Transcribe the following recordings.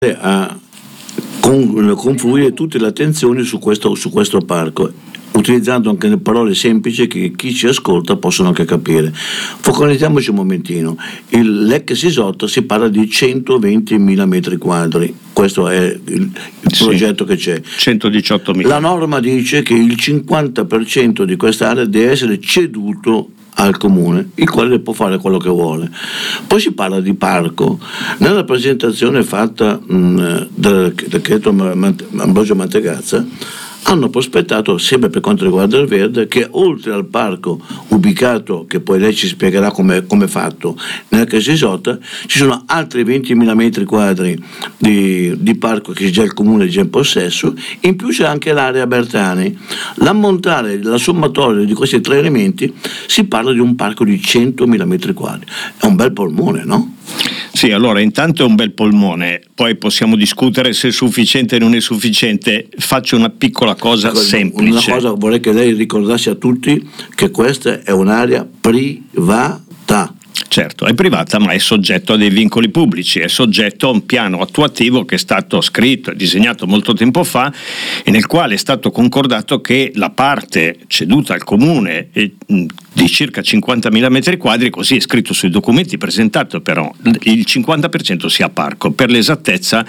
a confluire tutte le attenzioni su questo parco, utilizzando anche le parole semplici che chi ci ascolta possono anche capire. Focalizziamoci un momentino. L'ex Isotta si parla di 120.000 metri quadri, questo è il progetto che c'è. 118.000. La norma dice che il 50% di quest'area deve essere ceduto al comune, il quale può fare quello che vuole. Poi si parla di parco. Nella presentazione fatta del decreto Ambrogio Mantegazza hanno prospettato, sempre per quanto riguarda il verde, che oltre al parco ubicato, che poi lei ci spiegherà come è fatto, nella Casa Isotta, ci sono altri 20.000 metri quadri di parco che già il comune è già in possesso, in più c'è anche l'area Bertani. L'ammontare, la sommatoria di questi tre elementi, si parla di un parco di 100.000 metri quadri. È un bel polmone, no? Sì, allora intanto è un bel polmone, poi possiamo discutere se è sufficiente o non è sufficiente. Faccio una piccola cosa semplice. Una cosa, vorrei che lei ricordasse a tutti che questa è un'area privata. Certo, è privata, ma è soggetto a dei vincoli pubblici, è soggetto a un piano attuativo che è stato scritto e disegnato molto tempo fa e nel quale è stato concordato che la parte ceduta al comune di circa 50.000 metri quadri, così è scritto sui documenti presentati, però il 50% sia parco, per l'esattezza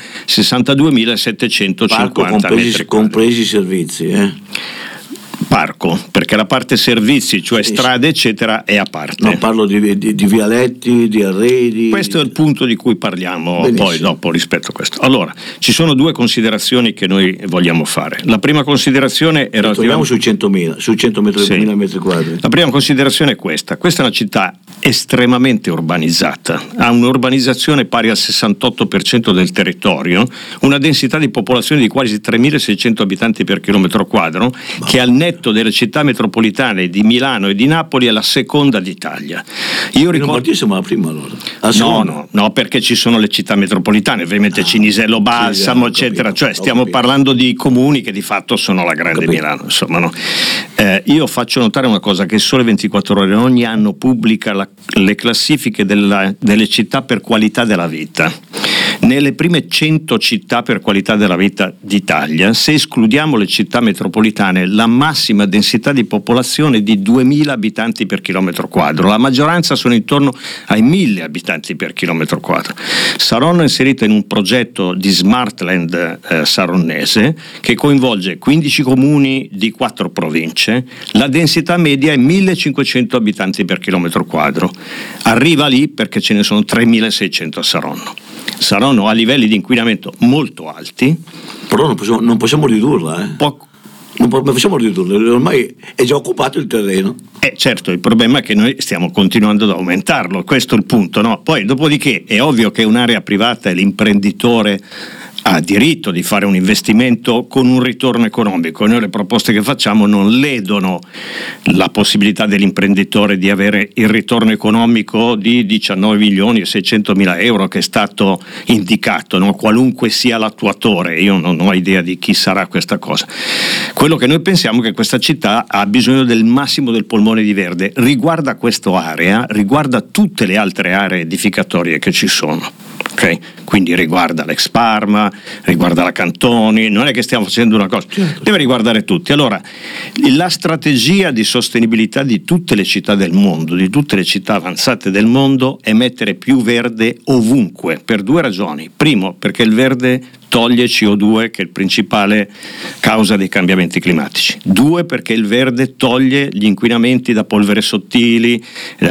62.750 parco metri quadri. Compresi i servizi, Parco, perché la parte servizi, cioè strade eccetera, è a parte. No, parlo di vialetti, di arredi. Questo è il punto di cui parliamo. Benissimo. Poi dopo rispetto a questo. Allora, ci sono due considerazioni che noi vogliamo fare. La prima considerazione è relativa su 100.000, su 100.000 metri quadri. La prima considerazione è questa. Questa è una città estremamente urbanizzata, ha un'urbanizzazione pari al 68% del territorio, una densità di popolazione di quasi 3.600 abitanti per chilometro quadro, che al netto delle città metropolitane di Milano e di Napoli è la seconda d'Italia. Io ricordo siamo la prima allora. No, perché ci sono le città metropolitane, ovviamente Cinisello, Balsamo, eccetera, cioè stiamo parlando di comuni che di fatto sono la grande Milano, insomma, no? Io faccio notare una cosa, che Sole 24 Ore ogni anno pubblica le classifiche delle città per qualità della vita. Nelle prime 100 città per qualità della vita d'Italia, se escludiamo le città metropolitane, la massima densità di popolazione è di 2.000 abitanti per chilometro quadro, la maggioranza sono intorno ai 1.000 abitanti per chilometro quadro. Saronno è inserita in un progetto di Smartland saronnese che coinvolge 15 comuni di 4 province, la densità media è 1.500 abitanti per chilometro quadro, arriva lì perché ce ne sono 3.600 a Saronno. Saronno ha livelli di inquinamento molto alti, però non possiamo ridurla, Non possiamo ridurla, ormai è già occupato il terreno. Certo, il problema è che noi stiamo continuando ad aumentarlo, questo è il punto, no? Poi dopodiché è ovvio che un'area privata e l'imprenditore ha diritto di fare un investimento con un ritorno economico. Noi le proposte che facciamo non ledono la possibilità dell'imprenditore di avere il ritorno economico di 19.600.000 euro che è stato indicato, no? Qualunque sia l'attuatore, io non ho idea di chi sarà questa cosa. Quello che noi pensiamo è che questa città ha bisogno del massimo del polmone di verde, riguarda questa area, riguarda tutte le altre aree edificatorie che ci sono. Okay? Quindi riguarda l'ex Parma, riguarda la Cantoni, non è che stiamo facendo una cosa, deve riguardare tutti. Allora, la strategia di sostenibilità di tutte le città del mondo, di tutte le città avanzate del mondo, è mettere più verde ovunque, per due ragioni. Primo, perché il verde toglie CO2, che è il principale causa dei cambiamenti climatici. Due, perché il verde toglie gli inquinamenti da polvere sottili,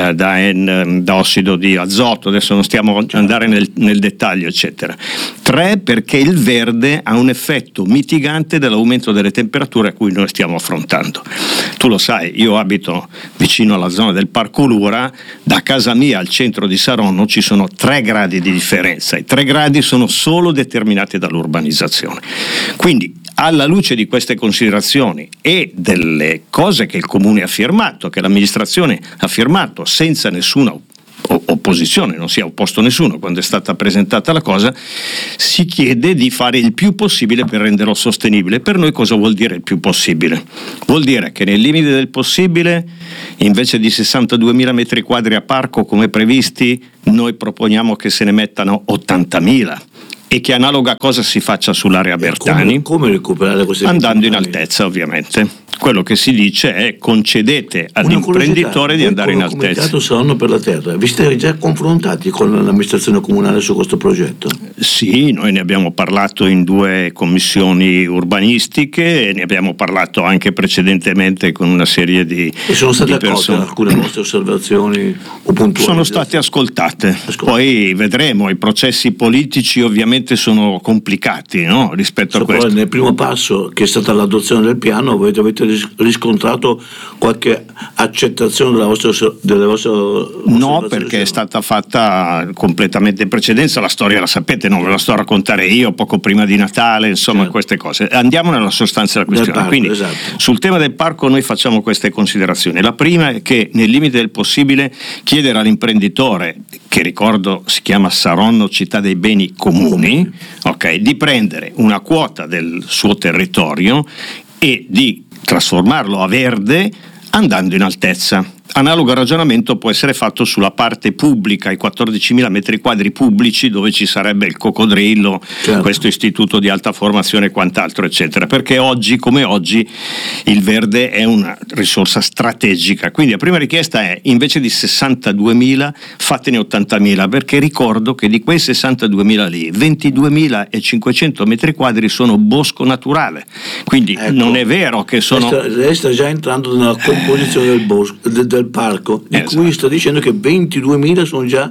da ossido di azoto, adesso non stiamo a andare nel dettaglio, eccetera. Tre, perché il verde ha un effetto mitigante dell'aumento delle temperature a cui noi stiamo affrontando. Tu lo sai, io abito vicino alla zona del Parco Lura, da casa mia al centro di Saronno ci sono 3 gradi di differenza, i 3 gradi sono solo determinati dall'urbanizzazione. Quindi, alla luce di queste considerazioni e delle cose che il Comune ha firmato, che l'amministrazione ha firmato senza nessuna opposizione, non si è opposto nessuno quando è stata presentata la cosa, si chiede di fare il più possibile per renderlo sostenibile. Per noi cosa vuol dire il più possibile? Vuol dire che nei limiti del possibile, invece di 62.000 metri quadri a parco come previsti, noi proponiamo che se ne mettano 80.000. e che analoga cosa si faccia sull'area Bertani. Come recuperare queste andando in altezza, ovviamente. Quello che si dice è: concedete all'imprenditore di andare in altezza. Comitato Saronno per la Terra, vi siete già confrontati con l'amministrazione comunale su questo progetto? Sì, noi ne abbiamo parlato in 2 commissioni urbanistiche e ne abbiamo parlato anche precedentemente con una serie di e sono state accolte alcune vostre osservazioni o puntuali? Sono state ascoltate. Poi vedremo, i processi politici ovviamente sono complicati, no? Rispetto a questo. Nel primo passo, che è stata l'adozione del piano, voi avete riscontrato qualche accettazione delle vostre No, perché è stata fatta completamente in precedenza. La storia la sapete, non ve la sto a raccontare io, poco prima di Natale, insomma, certo. Queste cose. Andiamo nella sostanza della questione. Parco, quindi esatto. Sul tema del parco noi facciamo queste considerazioni. La prima è che, nel limite del possibile, chiedere all'imprenditore, che ricordo si chiama Saronno Città dei Beni Comuni, di prendere una quota del suo territorio e di trasformarlo a verde andando in altezza. Analogo ragionamento può essere fatto sulla parte pubblica, i 14.000 metri quadri pubblici dove ci sarebbe il coccodrillo, certo. Questo istituto di alta formazione e quant'altro eccetera, perché oggi come oggi il verde è una risorsa strategica. Quindi la prima richiesta è: invece di 62.000 fatene 80.000, perché ricordo che di quei 62.000 lì 22.500 metri quadri sono bosco naturale, quindi non è vero che sono... Lei sta già entrando nella composizione del bosco, del parco, di cui sto dicendo che 22.000 sono già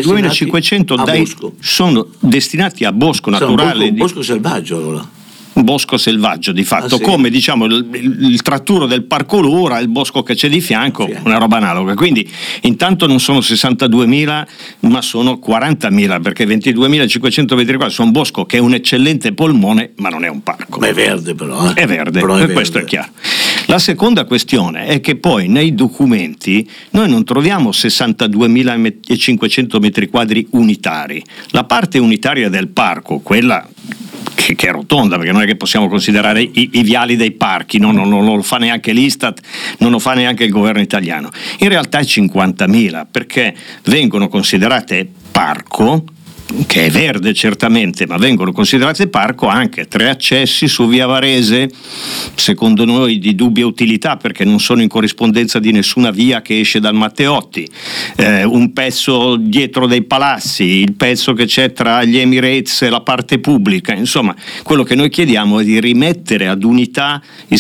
22.500 sono destinati a bosco naturale, un bosco selvaggio allora. Un bosco selvaggio di fatto, sì. Come diciamo il tratturo del Parco Lura, il bosco che c'è di fianco, sì. Una roba analoga. Quindi intanto non sono 62.000 ma sono 40.000, perché 22.500 metri quadri sono un bosco che è un eccellente polmone ma non è un parco. Ma è verde però. È verde, questo è chiaro. La seconda questione è che poi nei documenti noi non troviamo 62.500 metri quadri unitari. La parte unitaria del parco, quella che è rotonda, perché non è che possiamo considerare i viali dei parchi, non lo fa neanche l'Istat, non lo fa neanche il governo italiano. In realtà è 50.000, perché vengono considerate parco, che è verde certamente, ma vengono considerate parco anche 3 accessi su via Varese, secondo noi di dubbia utilità perché non sono in corrispondenza di nessuna via che esce dal Matteotti, un pezzo dietro dei palazzi, il pezzo che c'è tra gli Emirates e la parte pubblica. Insomma, quello che noi chiediamo è di rimettere ad unità i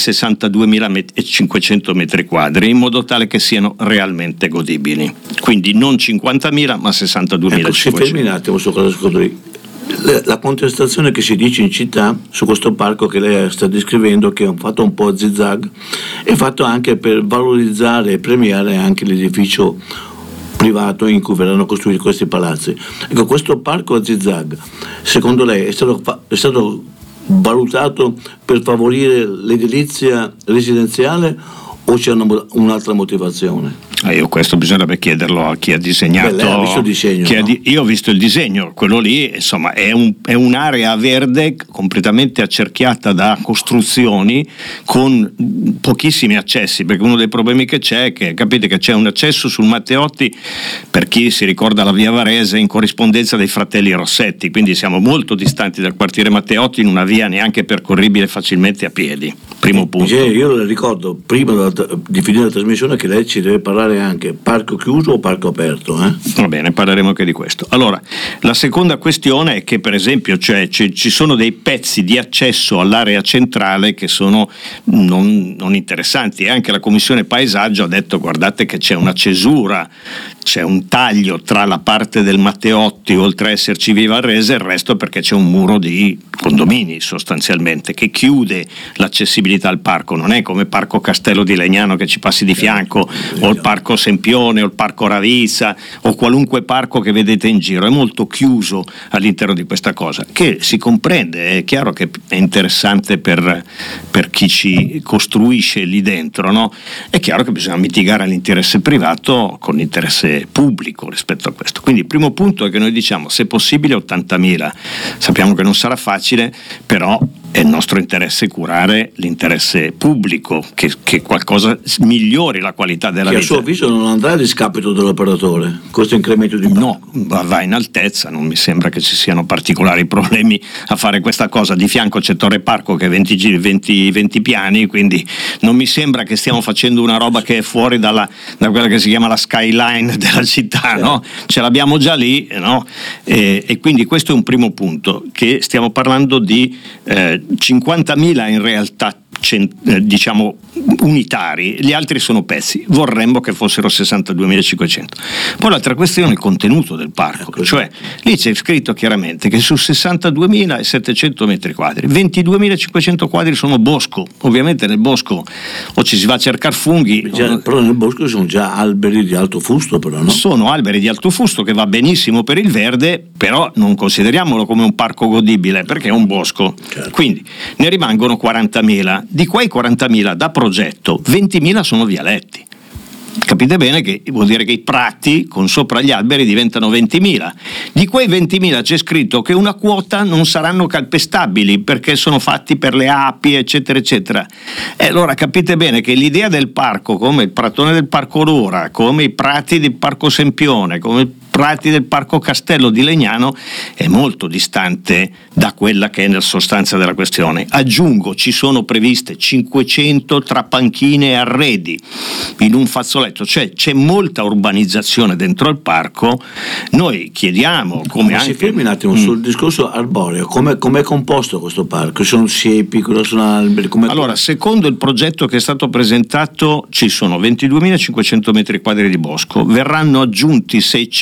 62.500 metri quadri in modo tale che siano realmente godibili, quindi non 50.000 ma 62.500. Si fermi un attimo su cosa. La contestazione che si dice in città su questo parco che lei sta descrivendo, che è fatto un po' a zigzag, è fatto anche per valorizzare e premiare anche l'edificio privato in cui verranno costruiti questi palazzi. Ecco, questo parco a zigzag, secondo lei è stato valutato per favorire l'edilizia residenziale o c'è un'altra motivazione? Io questo bisognerebbe chiederlo a chi ha disegnato. Lei ha visto il disegno, no? Io ho visto il disegno, quello lì, insomma, è un'area verde completamente accerchiata da costruzioni con pochissimi accessi, perché uno dei problemi che c'è è che, capite, che c'è un accesso sul Matteotti, per chi si ricorda la via Varese, in corrispondenza dei fratelli Rossetti, quindi siamo molto distanti dal quartiere Matteotti, in una via neanche percorribile facilmente a piedi. Primo punto. Io le ricordo prima di finire la trasmissione che lei ci deve parlare anche parco chiuso o parco aperto. Va bene, parleremo anche di questo. Allora, la seconda questione è che per esempio ci sono dei pezzi di accesso all'area centrale che sono non interessanti, e anche la Commissione Paesaggio ha detto: guardate che c'è una cesura, c'è un taglio tra la parte del Matteotti, oltre a esserci via Varese, e il resto, perché c'è un muro di condomini sostanzialmente che chiude l'accessibilità al parco. Non è come Parco Castello di Legnano che ci passi di fianco, o il Parco Sempione o il Parco Ravizza o qualunque parco che vedete in giro, è molto chiuso all'interno di questa cosa, che si comprende, è chiaro che è interessante per chi ci costruisce lì dentro, no? È chiaro che bisogna mitigare l'interesse privato con l'interesse pubblico rispetto a questo. Quindi il primo punto è che noi diciamo, se possibile 80.000, sappiamo che non sarà facile, però è il nostro interesse curare l'interesse pubblico, che qualcosa migliori la qualità della vita. Che a suo avviso non andrà a discapito dell'operatore, questo incremento di No, va in altezza, non mi sembra che ci siano particolari problemi a fare questa cosa. Di fianco c'è Torre Parco che è 20 piani, quindi non mi sembra che stiamo facendo una roba che è fuori da quella che si chiama la skyline della città, no? Ce l'abbiamo già lì, no? E quindi questo è un primo punto, che stiamo parlando di 50.000 in realtà diciamo unitari, gli altri sono pezzi, vorremmo che fossero 62.500. Poi l'altra questione è il contenuto del parco, cioè lì c'è scritto chiaramente che su 62.700 metri quadri 22.500 quadri sono bosco. Ovviamente nel bosco o ci si va a cercare funghi, però nel bosco sono già alberi di alto fusto, però, no? Sono alberi di alto fusto, che va benissimo per il verde, però non consideriamolo come un parco godibile perché è un bosco. Certo. Quindi ne rimangono 40.000. Di quei 40.000 da progetto 20.000 sono vialetti. Capite bene che vuol dire che i prati con sopra gli alberi diventano 20.000. Di quei 20.000 c'è scritto che una quota non saranno calpestabili perché sono fatti per le api, eccetera eccetera. E allora capite bene che l'idea del parco, come il pratone del Parco Lura, come i prati del Parco Sempione, come i prati del Parco Castello di Legnano, è molto distante da quella che è la sostanza della questione. Aggiungo, ci sono previste 500 tra panchine e arredi in un fazzoletto, cioè c'è molta urbanizzazione dentro il parco. Noi chiediamo come si fermi un attimo sul discorso arboreo, come è composto questo parco? Sono siepi, sono alberi? Allora, secondo il progetto che è stato presentato ci sono 22.500 metri quadri di bosco, verranno aggiunti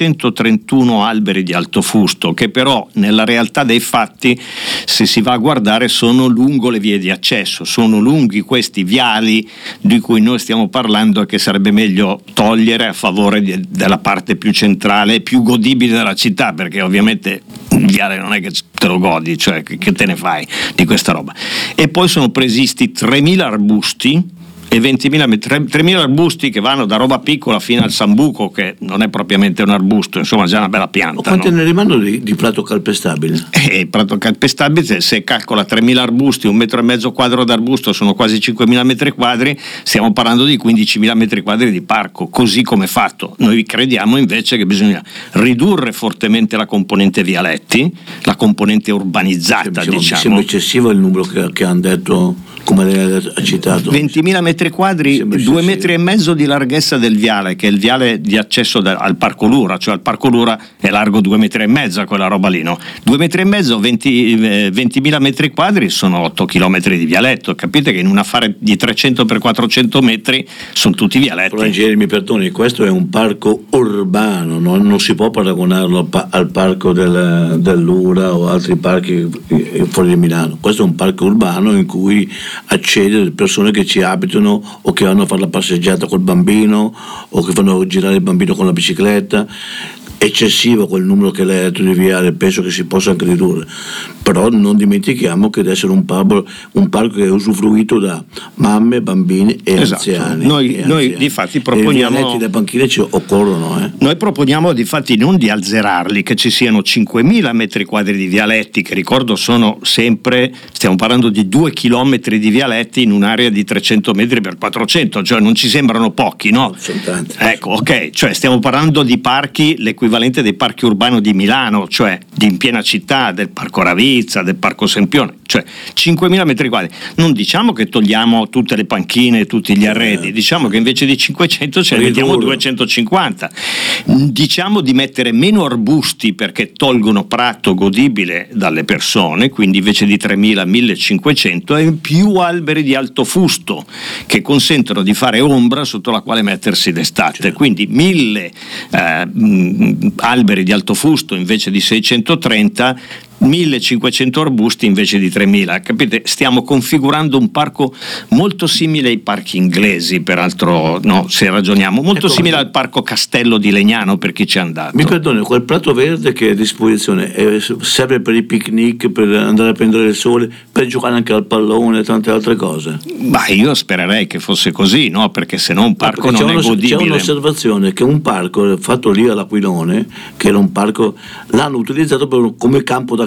631 alberi di alto fusto, che però nella realtà dei fatti, se si va a guardare, sono lungo le vie di accesso, sono lunghi questi viali di cui noi stiamo parlando e che sarebbe meglio togliere a favore della parte più centrale e più godibile della città, perché ovviamente il viale non è che te lo godi, cioè che te ne fai di questa roba. E poi sono previsti 3.000 arbusti e 3.000 arbusti che vanno da roba piccola fino al sambuco, che non è propriamente un arbusto, insomma già una bella pianta. Quanti no? ne rimangono di prato calpestabile? Il prato calpestabile, se calcola 3.000 arbusti, 1,5 metri quadro d'arbusto sono quasi 5.000 metri quadri, stiamo parlando di 15.000 metri quadri di parco, così come fatto. Noi crediamo invece che bisogna ridurre fortemente la componente vialetti, la componente urbanizzata, Mi sembra eccessivo il numero che hanno detto, come lei ha citato. 20.000 metri quadri, 2,5 metri di larghezza del viale, che è il viale di accesso al Parco Lura, cioè al Parco Lura è largo 2,5 metri quella roba lì, no? 2,5 metri, 20.000 metri quadri sono 8 chilometri di vialetto. Capite che in un affare di 300 per 400 metri sono tutti vialetti. Però Ingegneri, mi perdoni, questo è un parco urbano, non si può paragonarlo al parco dell'Ura o altri parchi fuori di Milano. Questo è un parco urbano in cui accede persone che ci abitano o che vanno a fare la passeggiata col bambino o che fanno girare il bambino con la bicicletta. Eccessivo quel numero che lei ha detto di viale, penso che si possa anche ridurre, però non dimentichiamo che deve essere un parco che è usufruito da mamme, bambini e anziani. Noi difatti proponiamo, i vialetti da panchine ci occorrono. Noi proponiamo difatti non di azzerarli, che ci siano 5.000 metri quadri di vialetti, che ricordo sono sempre, stiamo parlando di 2 chilometri di vialetti in un'area di 300 metri per 400, cioè non ci sembrano pochi, no? Sono tanti. Ecco, ok, cioè stiamo parlando di parchi, l'equivalente dei parchi urbani di Milano, cioè in piena città, del Parco Ravizza, del Parco Sempione, cioè 5.000 metri quadri. Non diciamo che togliamo tutte le panchine e tutti gli arredi, diciamo che invece di 500 ce ne mettiamo 250. Diciamo di mettere meno arbusti perché tolgono prato godibile dalle persone, quindi invece di 3.000 1.500, e più alberi di alto fusto che consentono di fare ombra sotto la quale mettersi d'estate, quindi 1.000 alberi di alto fusto invece di 630, 1.500 arbusti invece di 3.000. Capite? Stiamo configurando un parco molto simile ai parchi inglesi, peraltro, no, se ragioniamo, molto simile al Parco Castello di Legnano, per chi ci è andato. Mi perdoni, quel prato verde che è a disposizione serve per i picnic, per andare a prendere il sole, per giocare anche al pallone e tante altre cose? Ma io spererei che fosse così, no? Perché se no un parco non è godibile. C'è un'osservazione che un parco fatto lì all'Aquilone, che era un parco, l'hanno utilizzato come campo da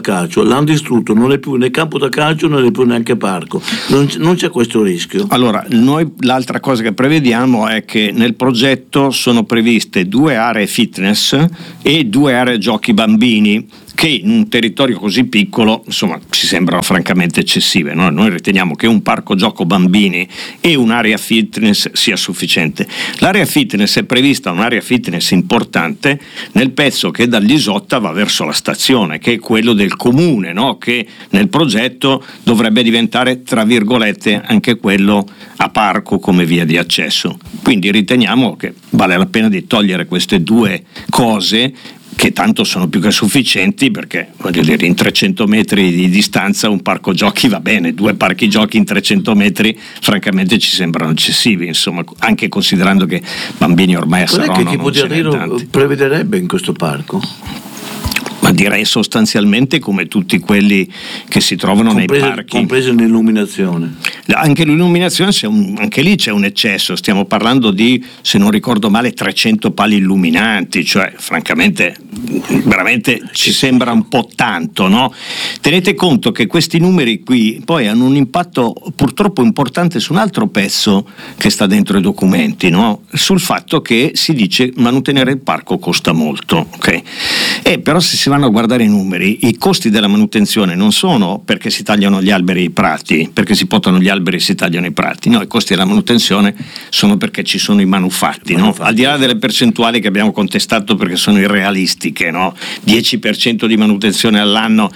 calcio, l'hanno distrutto, non è più né campo da calcio, non è più neanche parco, non c'è questo rischio. Allora, noi l'altra cosa che prevediamo è che nel progetto sono previste 2 aree fitness e 2 aree giochi bambini, che in un territorio così piccolo insomma ci sembrano francamente eccessive, no? Noi riteniamo che un parco gioco bambini e un'area fitness sia sufficiente. L'area fitness è prevista, un'area fitness importante nel pezzo che dall'Isotta va verso la stazione, che è quello del comune, no? Che nel progetto dovrebbe diventare tra virgolette anche quello a parco come via di accesso. Quindi riteniamo che vale la pena di togliere queste 2 cose, che tanto sono più che sufficienti, perché voglio dire, in 300 metri di distanza un parco giochi va bene, 2 parchi giochi in 300 metri francamente ci sembrano eccessivi, insomma, anche considerando che bambini ormai a Saronno che tipo di arredo prevederebbe in questo parco? Ma direi sostanzialmente come tutti quelli che si trovano nei parchi, compresa l'illuminazione. Anche l'illuminazione, anche lì c'è un eccesso, stiamo parlando di, se non ricordo male, 300 pali illuminanti, cioè francamente veramente ci sembra un po' tanto, no? Tenete conto che questi numeri qui poi hanno un impatto purtroppo importante su un altro pezzo che sta dentro i documenti, no? Sul fatto che si dice mantenere il parco costa molto, ok? Però se si vanno a guardare i numeri, i costi della manutenzione non sono perché si tagliano gli alberi e i prati, perché si potano gli alberi e si tagliano i prati, no, i costi della manutenzione sono perché ci sono i manufatti, no? Al di là delle percentuali che abbiamo contestato perché sono irrealistiche, no? 10% di manutenzione all'anno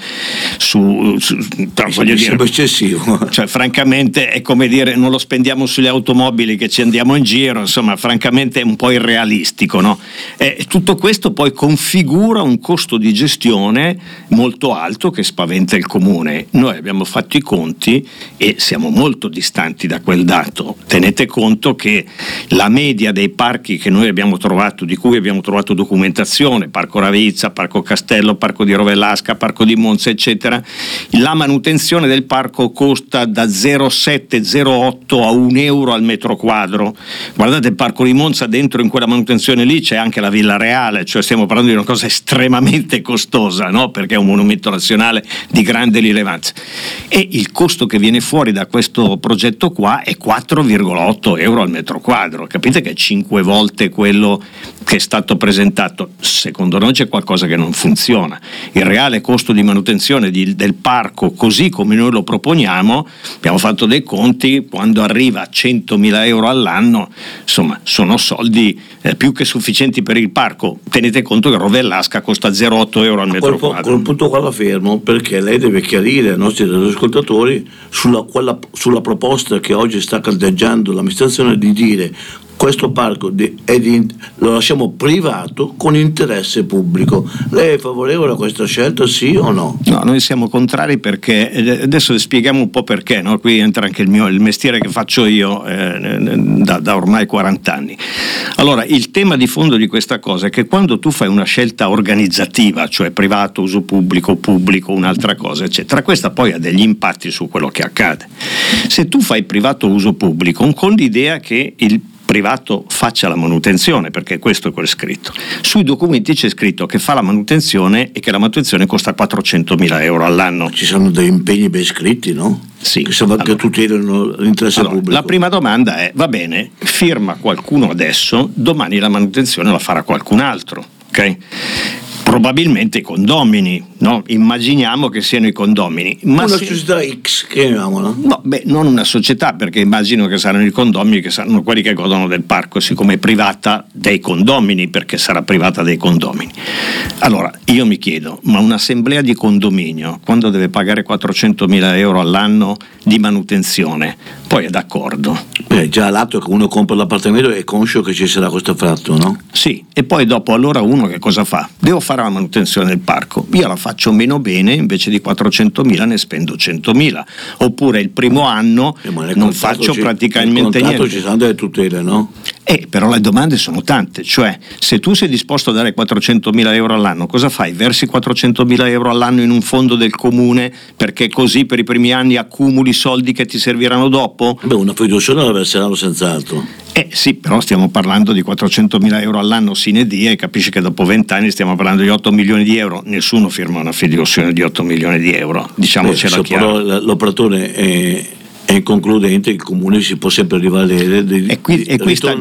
però voglio dire, eccessivo. Cioè francamente è come dire, non lo spendiamo sulle automobili che ci andiamo in giro, insomma francamente è un po' irrealistico, no? Tutto questo poi configura un costo di gestione molto alto che spaventa il comune. Noi abbiamo fatto i conti e siamo molto distanti da quel dato. Tenete conto che la media dei parchi che noi abbiamo trovato, di cui abbiamo trovato documentazione, Parco Ravizza, Parco Castello, Parco di Rovellasca, Parco di Monza eccetera, la manutenzione del parco costa da 0,7-0,8 a 1 euro al metro quadro. Guardate il Parco di Monza, dentro in quella manutenzione lì c'è anche la Villa Reale, cioè stiamo parlando di una cosa estremamente costosa, no? Perché è un monumento nazionale di grande rilevanza, e il costo che viene fuori da questo progetto qua è 4,8 euro al metro quadro. Capite che è 5 volte quello che è stato presentato. Secondo noi c'è qualcosa che non funziona. Il reale costo di manutenzione del parco, così come noi lo proponiamo, abbiamo fatto dei conti, quando arriva a 100.000 euro all'anno, insomma sono soldi più che sufficienti per il parco. Tenete conto che Rovellasca costa 0,8 euro al metro quadro. Quel punto qua la fermo, perché lei deve chiarire ai nostri ascoltatori sulla proposta che oggi sta caldeggiando l'amministrazione di dire questo parco lo lasciamo privato con interesse pubblico. Lei è favorevole a questa scelta, sì o no? No, noi siamo contrari perché, adesso spieghiamo un po' perché, no? Qui entra anche il mestiere che faccio io da ormai 40 anni. Allora, il tema di fondo di questa cosa è che quando tu fai una scelta organizzativa, cioè privato, uso pubblico, un'altra cosa, eccetera, questa poi ha degli impatti su quello che accade. Se tu fai privato uso pubblico con l'idea che il privato faccia la manutenzione, perché questo è quel scritto. Sui documenti c'è scritto che fa la manutenzione e che la manutenzione costa 400.000 euro all'anno. Ci sono degli impegni ben scritti, no? Sì. Che tutelano l'interesse pubblico. La prima domanda è: va bene, firma qualcuno adesso, domani la manutenzione la farà qualcun altro, ok? Probabilmente i condomini, no? Immaginiamo che siano i condomini. Ma una società X, chiamiamola. No, non una società, perché immagino che saranno i condomini, che saranno quelli che godono del parco, siccome è privata dei condomini, perché sarà privata dei condomini. Allora, io mi chiedo, ma un'assemblea di condominio, quando deve pagare 400.000 euro all'anno di manutenzione, poi è d'accordo? Già l'atto che uno compra l'appartamento è conscio che ci sarà questo fatto, no? Sì, e poi dopo allora uno che cosa fa? Devo fare la manutenzione del parco, io la faccio meno bene, invece di 400.000 ne spendo 100.000, oppure il primo anno non faccio praticamente niente. Ci sono delle tutele, no? Però le domande sono tante, cioè se tu sei disposto a dare 400.000 euro all'anno, cosa fai? Versi 400.000 euro all'anno in un fondo del comune perché così per i primi anni accumuli soldi che ti serviranno dopo? Una fiducia la verseranno senz'altro. Sì, però stiamo parlando di 400.000 euro all'anno sine die, e capisci che dopo 20 anni stiamo parlando di 8 milioni di euro, nessuno firma una fiducia di 8 milioni di euro, diciamocela chiaro. Però l'operatore è inconcludente, il comune si può sempre rivalere e qui sta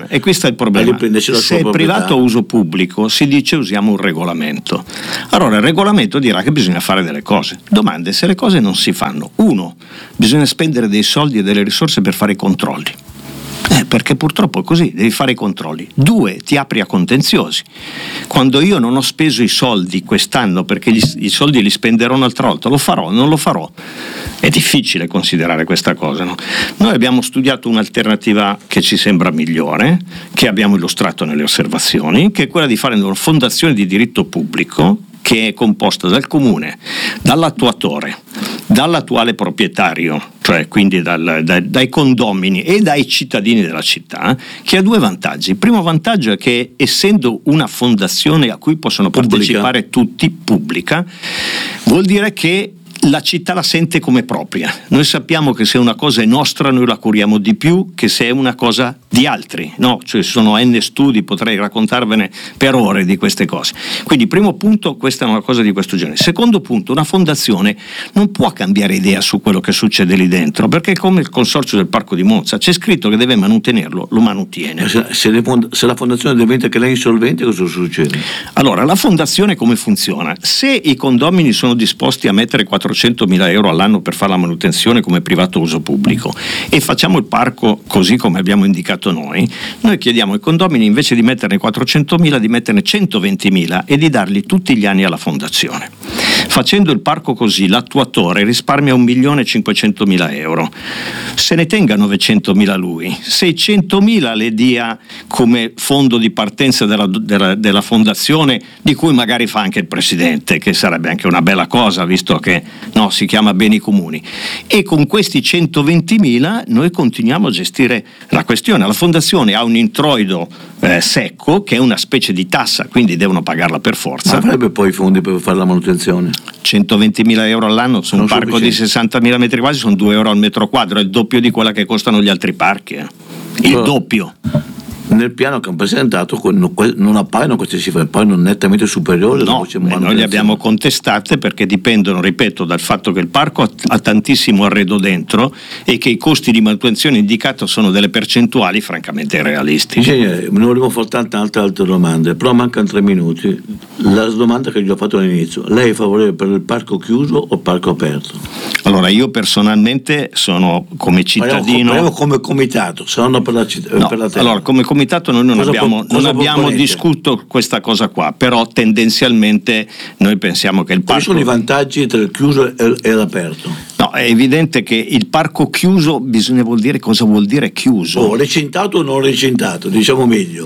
il problema. Se è privato a uso pubblico si dice usiamo un regolamento, allora il regolamento dirà che bisogna fare delle cose. Domande: se le cose non si fanno, 1, bisogna spendere dei soldi e delle risorse per fare i controlli, perché purtroppo è così, devi fare i controlli. 2, ti apri a contenziosi. Quando io non ho speso i soldi quest'anno perché i soldi li spenderò un'altra volta, lo farò, non lo farò? È difficile considerare questa cosa, no? Noi abbiamo studiato un'alternativa che ci sembra migliore, che abbiamo illustrato nelle osservazioni, che è quella di fare una fondazione di diritto pubblico che è composta dal comune, dall'attuatore, dall'attuale proprietario, cioè quindi dai condomini e dai cittadini della città, che ha 2 vantaggi. Il primo vantaggio è che, essendo una fondazione a cui possono partecipare tutti, pubblica, vuol dire che la città la sente come propria. Noi sappiamo che se una cosa è nostra noi la curiamo di più che se è una cosa di altri, no? Cioè sono N studi, potrei raccontarvene per ore di queste cose. Quindi primo punto, questa è una cosa di questo genere. Secondo punto, una fondazione non può cambiare idea su quello che succede lì dentro, perché è come il consorzio del Parco di Monza, c'è scritto che deve manutenerlo, lo manutiene. Se la fondazione diventa che lei è insolvente, cosa succede? Allora, la fondazione come funziona? Se i condomini sono disposti a mettere 400.000 euro all'anno per fare la manutenzione come privato uso pubblico e facciamo il parco così come abbiamo indicato noi chiediamo ai condomini, invece di metterne 400.000, di metterne 120.000 e di darli tutti gli anni alla fondazione. Facendo il parco così, l'attuatore risparmia 1.500.000 euro, se ne tenga 900.000 lui, 600.000 le dia come fondo di partenza della fondazione, di cui magari fa anche il presidente, che sarebbe anche una bella cosa, visto che si chiama beni comuni, e con questi 120.000 noi continuiamo a gestire la questione. La fondazione ha un introito secco, che è una specie di tassa, quindi devono pagarla per forza. Ma avrebbe poi i fondi per fare la manutenzione? 120.000 euro all'anno su un parco di 60.000 metri quadri sono 2 euro al metro quadro, è il doppio di quella che costano gli altri parchi, il doppio. Nel piano che hanno presentato non appaiono queste cifre, appaiono nettamente superiori. No, noi le abbiamo contestate perché dipendono, ripeto, dal fatto che il parco ha tantissimo arredo dentro e che i costi di manutenzione indicati sono delle percentuali francamente irrealistiche. Ingegnere, ne volevo fare tante altre domande, però mancano 3 minuti. La domanda che gli ho fatto all'inizio: lei è favorevole per il parco chiuso o parco aperto? Allora, io personalmente sono come cittadino. Come comitato, se non per la città. No, per la terra. Allora, come comitato noi non abbiamo discusso questa cosa qua, però tendenzialmente noi pensiamo che il parco. Quali sono i vantaggi tra il chiuso e l'aperto? No, è evidente che il parco chiuso vuol dire cosa vuol dire chiuso? Recintato o non recintato, diciamo meglio.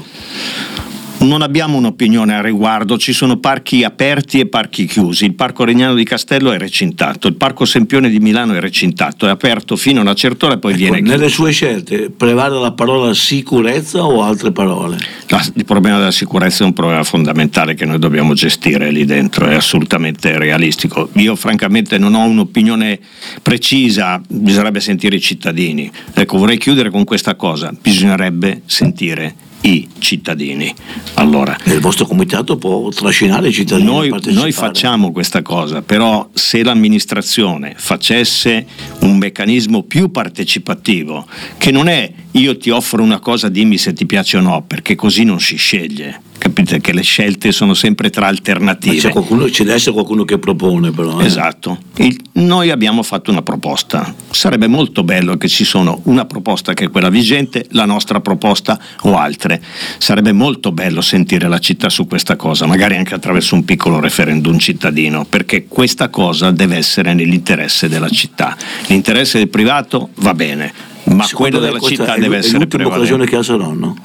Non abbiamo un'opinione a riguardo, ci sono parchi aperti e parchi chiusi. Il parco Regnano di Castello è recintato, il parco Sempione di Milano è recintato, è aperto fino a una certa ora e poi viene chiuso. Nelle sue scelte prevale la parola sicurezza o altre parole? Il problema della sicurezza è un problema fondamentale che noi dobbiamo gestire lì dentro, è assolutamente realistico. Io francamente non ho un'opinione precisa, bisognerebbe sentire i cittadini. Ecco, vorrei chiudere con questa cosa: bisognerebbe sentire i cittadini. Allora, il vostro comitato può trascinare i cittadini a partecipare. Noi facciamo questa cosa, però se l'amministrazione facesse un meccanismo più partecipativo, che non è io ti offro una cosa, dimmi se ti piace o no, perché così non si sceglie. Capite che le scelte sono sempre tra alternative. Ma ci deve essere qualcuno che propone, però. Esatto. Noi abbiamo fatto una proposta. Sarebbe molto bello che ci sono una proposta che è quella vigente, la nostra proposta o altre. Sarebbe molto bello sentire la città su questa cosa, magari anche attraverso un piccolo referendum cittadino, perché questa cosa deve essere nell'interesse della città. L'interesse del privato va bene, ma quello della città deve essere prevalente. È l'ultima occasione che ha Saronno?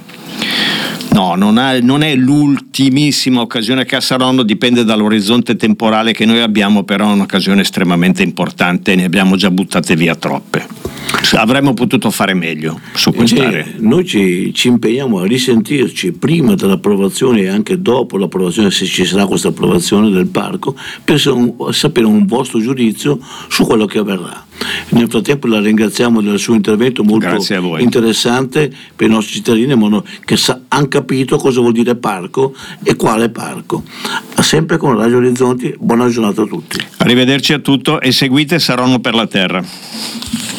No, non è l'ultimissima occasione che ha Saronno, dipende dall'orizzonte temporale che noi abbiamo, però è un'occasione estremamente importante e ne abbiamo già buttate via troppe. Avremmo potuto fare meglio su quest'area. Noi ci impegniamo a risentirci prima dell'approvazione e anche dopo l'approvazione, se ci sarà questa approvazione del parco, per sapere un vostro giudizio su quello che avverrà. Nel frattempo la ringraziamo del suo intervento molto interessante per i nostri cittadini che hanno capito cosa vuol dire parco e quale parco. Sempre con Radio Orizzonti, buona giornata a tutti. Arrivederci a tutto e seguite Saronno per la Terra.